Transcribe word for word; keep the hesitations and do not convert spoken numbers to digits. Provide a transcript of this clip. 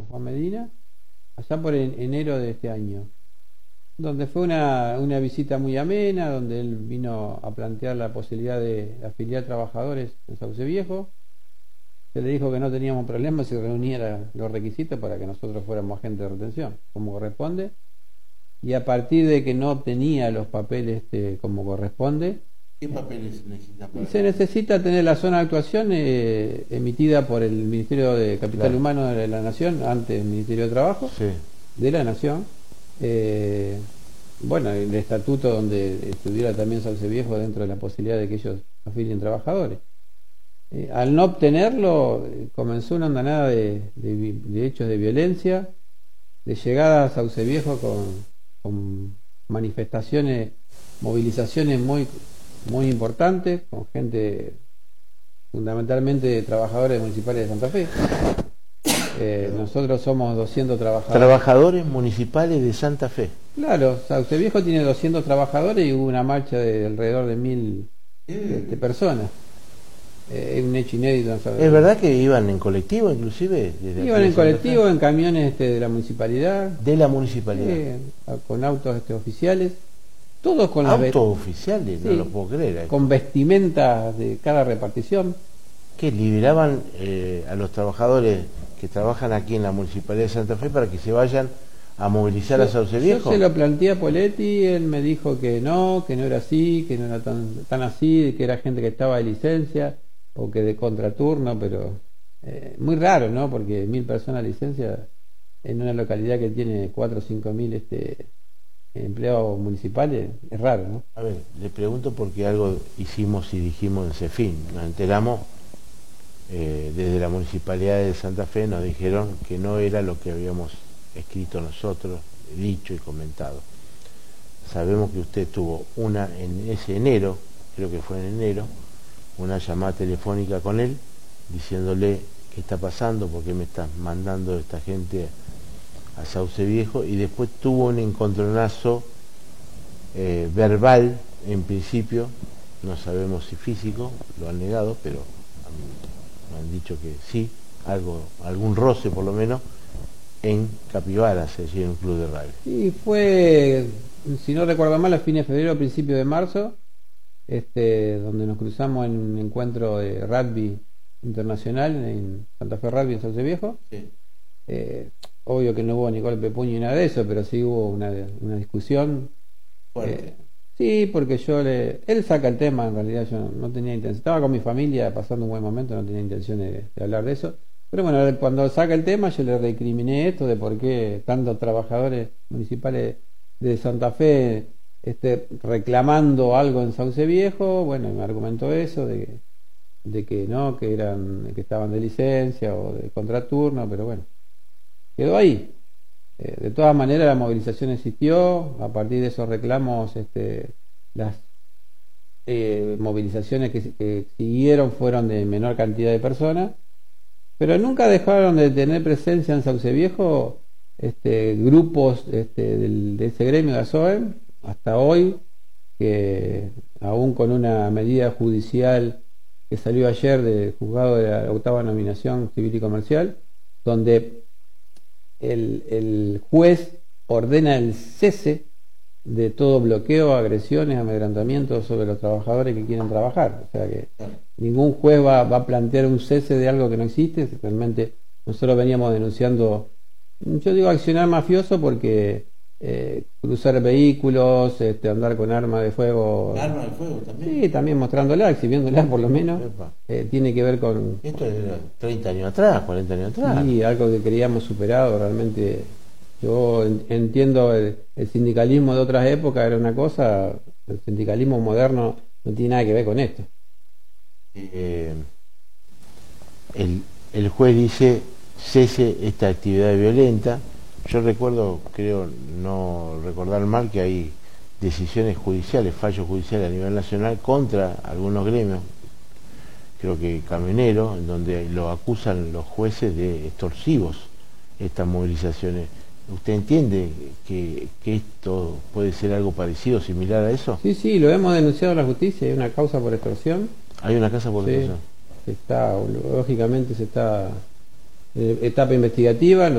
Juan Medina, allá por en, enero de este año, donde fue una, una visita muy amena, donde él vino a plantear la posibilidad de afiliar trabajadores en Sauce Viejo. Se le dijo que no teníamos problema si reuniera los requisitos para que nosotros fuéramos agentes de retención, como corresponde. Y a partir de que no tenía los papeles este, como corresponde, ¿qué papeles necesita para se necesita tener la zona de actuación eh, emitida por el Ministerio de Capital Claro. Humano de la Nación, antes el Ministerio de Trabajo Sí. de la Nación. Eh, bueno, el estatuto donde estuviera también Sauce Viejo dentro de la posibilidad de que ellos afilien trabajadores. Eh, al no obtenerlo, eh, comenzó una andanada de, de, de hechos de violencia, de llegada a Sauce Viejo con, con manifestaciones, movilizaciones muy, muy importantes, con gente, fundamentalmente trabajadores municipales de Santa Fe. Eh, nosotros somos doscientos trabajadores. Trabajadores municipales de Santa Fe. Claro, Sauce Viejo tiene doscientos trabajadores y hubo una marcha de alrededor de mil este, personas. Es eh, un hecho inédito. ¿Es verdad que iban en colectivo inclusive? Desde iban en colectivo, en camiones este, de la municipalidad. De la municipalidad. Eh, con autos este, oficiales. Todos con autos las oficiales, sí, no lo puedo creer. Con vestimentas de cada repartición. Que liberaban eh, a los trabajadores que trabajan aquí en la municipalidad de Santa Fe para que se vayan a movilizar yo, a Sauce Viejo. Yo se lo planteé a Poletti, él me dijo que no, que no era así, que no era tan, tan así, que era gente que estaba de licencia o que de contraturno, pero eh, muy raro, ¿no? Porque mil personas de licencia en una localidad que tiene cuatro o cinco mil este, empleados municipales, es raro, ¿no? A ver, le pregunto porque algo hicimos y dijimos en CEFIN, nos enteramos eh, desde la municipalidad de Santa Fe, nos dijeron que no era lo que habíamos escrito nosotros, dicho y comentado. Sabemos que usted tuvo una en ese enero, creo que fue en enero, una llamada telefónica con él, diciéndole qué está pasando, por qué me estás mandando esta gente a Sauce Viejo, y después tuvo un encontronazo eh, verbal, en principio, no sabemos si físico, lo han negado, pero han, han dicho que sí, algo, algún roce por lo menos, en Capivaras, allí en un club de rugby. Sí, fue, si no recuerdo mal, a fines de febrero, principio de marzo, este, donde nos cruzamos en un encuentro de rugby internacional en Santa Fe Rugby en Sauce Viejo. Sí. Eh, obvio que no hubo ni golpe de puño ni nada de eso, pero sí hubo una, una discusión. Eh, sí, porque yo le... Él saca el tema, en realidad yo no tenía intención. Estaba con mi familia pasando un buen momento, no tenía intención de, de hablar de eso. Pero bueno, cuando saca el tema yo le recriminé esto de por qué tantos trabajadores municipales de Santa Fe este, reclamando algo en Sauce Viejo. Bueno, me argumentó eso de, de que no, que eran que estaban de licencia o de contraturno, pero bueno, quedó ahí. Eh, de todas maneras la movilización existió. A partir de esos reclamos este, las eh, movilizaciones que, que siguieron fueron de menor cantidad de personas, pero nunca dejaron de tener presencia en Sauce Viejo este, grupos este, del, de ese gremio de ASOEM hasta hoy, que aún con una medida judicial que salió ayer del juzgado de la octava nominación civil y comercial, donde el, el juez ordena el cese de todo bloqueo, agresiones, amedrentamientos sobre los trabajadores que quieren trabajar. O sea que ningún juez va, va a plantear un cese de algo que no existe. Realmente nosotros veníamos denunciando, yo digo accionar mafioso porque eh, cruzar vehículos, este, andar con arma de fuego. ¿Arma de fuego también? Sí, también mostrándola, exhibiéndola por lo menos. Eh, tiene que ver con... Esto es treinta años atrás, cuarenta años atrás. Sí, algo que creíamos superado realmente. Yo entiendo el, el sindicalismo de otras épocas era una cosa, el sindicalismo moderno no tiene nada que ver con esto. Eh, el, el juez dice cese esta actividad violenta. Yo recuerdo, creo no recordar mal, que hay decisiones judiciales, fallos judiciales a nivel nacional contra algunos gremios, creo que camioneros, en donde lo acusan los jueces de extorsivos estas movilizaciones. ¿Usted entiende que, que esto puede ser algo parecido, similar a eso? Sí, sí, lo hemos denunciado a la justicia, hay una causa por extorsión. Hay una causa por sí, extorsión. Está, lógicamente se está en etapa investigativa.